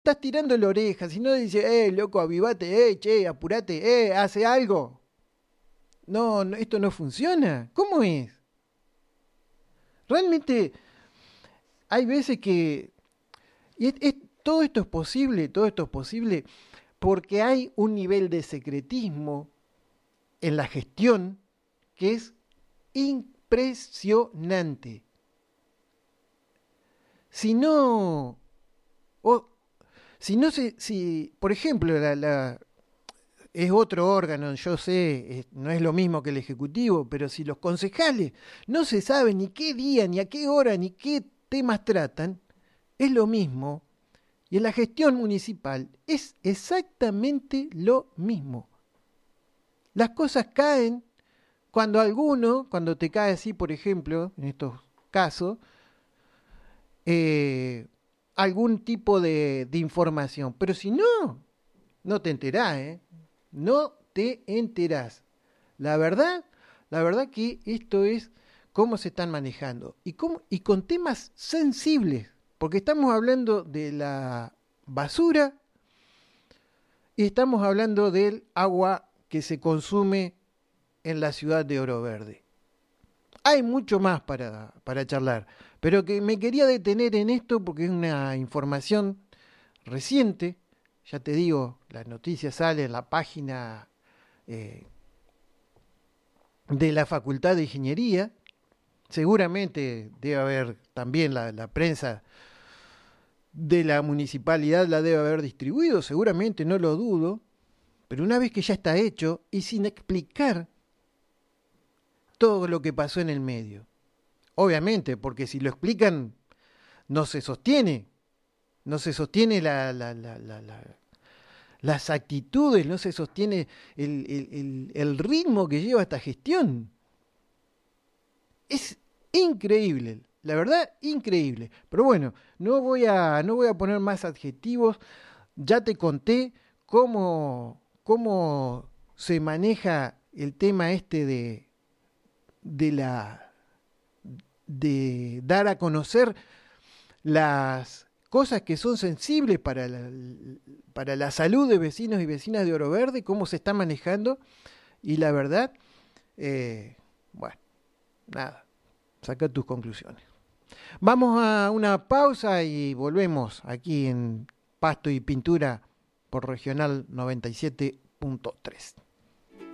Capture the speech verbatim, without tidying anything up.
estás tirando la oreja, si no dice, eh, loco, avivate, eh, che, apurate, eh, hace algo. No, no, esto no funciona. ¿Cómo es? Realmente hay veces que... y es- es- todo esto es posible, todo esto es posible porque hay un nivel de secretismo en la gestión que es impresionante. Si no, o, si no se, si, por ejemplo, la, la- es otro órgano, yo sé, es- no es lo mismo que el Ejecutivo, pero si los concejales no se sabe ni qué día, ni a qué hora, ni qué temas tratan, es lo mismo. Y en la gestión municipal es exactamente lo mismo. Las cosas caen cuando alguno, cuando te cae así, por ejemplo, en estos casos, eh, algún tipo de, de información. Pero si no, no te enterás, ¿eh? No te enterás. La verdad, la verdad que esto es cómo se están manejando. Y, cómo, y con temas sensibles. Porque estamos hablando de la basura y estamos hablando del agua que se consume en la ciudad de Oro Verde. Hay mucho más para, para charlar, pero que me quería detener en esto porque es una información reciente. Ya te digo, la noticia sale en la página eh, de la Facultad de Ingeniería. Seguramente debe haber también la, la prensa de la municipalidad la debe haber distribuido, seguramente, no lo dudo. Pero una vez que ya está hecho y sin explicar todo lo que pasó en el medio. Obviamente, porque si lo explican, no se sostiene. No se sostiene la, la, la, la, la, las actitudes, no se sostiene el, el, el, el ritmo que lleva esta gestión. Es increíble, la verdad, increíble. Pero bueno, no voy a, no voy a poner más adjetivos. Ya te conté cómo, cómo se maneja el tema este de, de la de dar a conocer las cosas que son sensibles para la, para la salud de vecinos y vecinas de Oro Verde, cómo se está manejando. Y la verdad, eh, bueno, nada, saca tus conclusiones. Vamos a una pausa y volvemos aquí en Pasto y Pintura por Regional noventa y siete punto tres.